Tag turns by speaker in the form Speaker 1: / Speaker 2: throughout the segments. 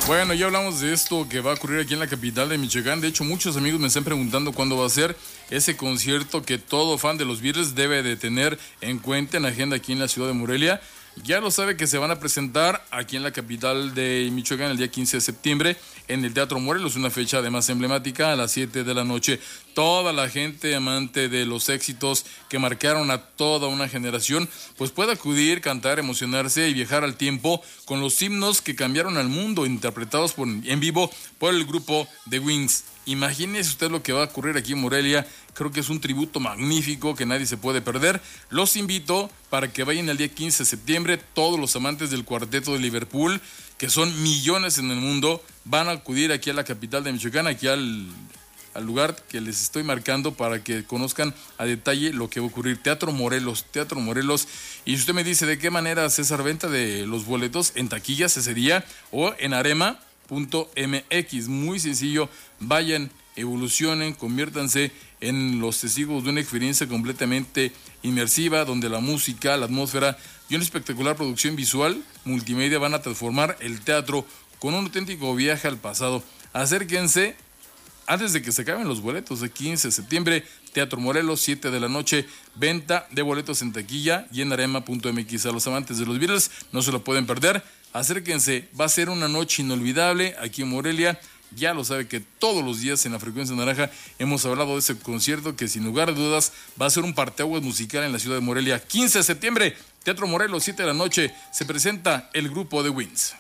Speaker 1: Bueno, ya hablamos de esto que va a ocurrir aquí en la capital de Michoacán. De hecho, muchos amigos me están preguntando cuándo va a ser ese concierto que todo fan de los Beatles debe de tener en cuenta en la agenda aquí en la ciudad de Morelia. Ya lo sabe que se van a presentar aquí en la capital de Michoacán el día 15 de septiembre en el Teatro Morelos, una fecha además emblemática a las 7 de la noche. Toda la gente amante de los éxitos que marcaron a toda una generación, pues puede acudir, cantar, emocionarse y viajar al tiempo con los himnos que cambiaron al mundo, interpretados en vivo por el grupo The Wings. Imagínese usted lo que va a ocurrir aquí en Morelia. Creo que es un tributo magnífico que nadie se puede perder. Los invito para que vayan el día 15 de septiembre. Todos los amantes del cuarteto de Liverpool, que son millones en el mundo, van a acudir aquí a la capital de Michoacán, aquí al lugar que les estoy marcando para que conozcan a detalle lo que va a ocurrir. Teatro Morelos. Y si usted me dice de qué manera César, venta de los boletos en taquillas ese día o en arema.mx. Muy sencillo, vayan, evolucionen, conviértanse en los testigos de una experiencia completamente inmersiva, donde la música, la atmósfera y una espectacular producción visual multimedia van a transformar el teatro con un auténtico viaje al pasado. Acérquense antes de que se acaben los boletos. El 15 de septiembre, Teatro Morelos, 7 de la noche, venta de boletos en taquilla y en arema.mx. A los amantes de los Beatles no se lo pueden perder. Acérquense, va a ser una noche inolvidable aquí en Morelia. Ya lo sabe que todos los días en la Frecuencia Naranja hemos hablado de ese concierto que sin lugar a dudas va a ser un parteaguas musical en la ciudad de Morelia. 15 de septiembre, Teatro Morelos, 7 de la noche, se presenta el grupo The Wings.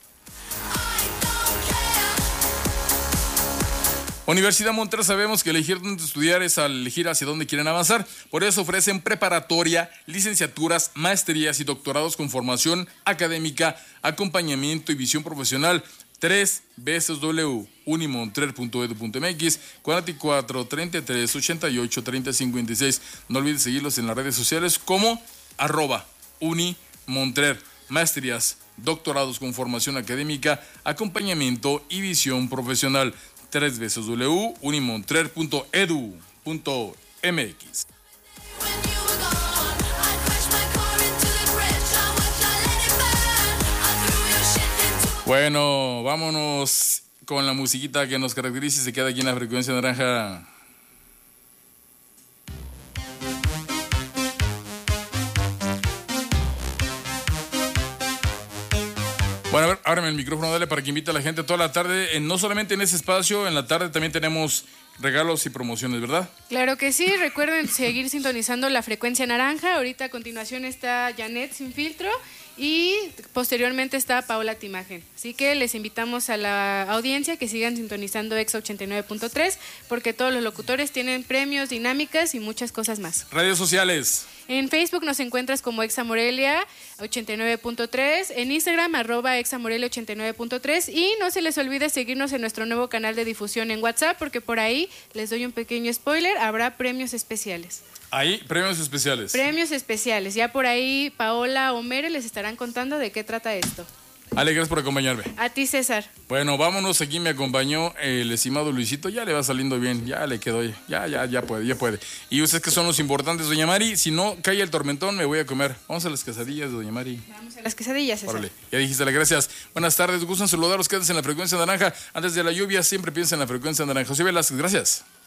Speaker 1: Universidad Montreal, sabemos que elegir dónde estudiar es elegir hacia dónde quieren avanzar. Por eso ofrecen preparatoria, licenciaturas, maestrías y doctorados con formación académica, acompañamiento y visión profesional. 3 veces unimontrel.edu.mx, 44 33 88 30 56. No olvides seguirlos en las redes sociales como @unimontrel. Maestrías, doctorados con formación académica, acompañamiento y visión profesional. 3 veces unimontrel.edu.mx. Bueno, vámonos con la musiquita que nos caracteriza y se queda aquí en la Frecuencia Naranja. Bueno, a ver, ábreme el micrófono, dale para que invite a la gente toda la tarde. No solamente en ese espacio, en la tarde también tenemos regalos y promociones, ¿verdad?
Speaker 2: Claro que sí, recuerden seguir sintonizando la Frecuencia Naranja. Ahorita a continuación está Janet Sin Filtro y posteriormente está Paola Timagen. Así que les invitamos a la audiencia que sigan sintonizando Exa 89.3 porque todos los locutores tienen premios, dinámicas y muchas cosas más.
Speaker 1: Redes sociales.
Speaker 2: En Facebook nos encuentras como Exa Morelia 89.3, en Instagram @examorelia 89.3 y no se les olvide seguirnos en nuestro nuevo canal de difusión en WhatsApp porque por ahí, les doy un pequeño spoiler, habrá premios especiales.
Speaker 1: Ahí, premios especiales.
Speaker 2: Premios especiales, ya por ahí Paola o Mere les estarán contando de qué trata esto.
Speaker 1: Ale, gracias por acompañarme.
Speaker 2: A ti, César.
Speaker 1: Bueno, vámonos, aquí me acompañó el estimado Luisito, ya le va saliendo bien, ya le quedó, ya puede. Y ustedes que son los importantes, doña Mari, si no cae el tormentón, me voy a comer. Vamos a las quesadillas, doña Mari.
Speaker 2: Vamos a las quesadillas, César.
Speaker 1: Órale, ya dijiste, gracias. Buenas tardes, gustan saludarlos, quédense en la Frecuencia Naranja. Antes de la lluvia, siempre piensa en la Frecuencia Naranja. José Velázquez, gracias.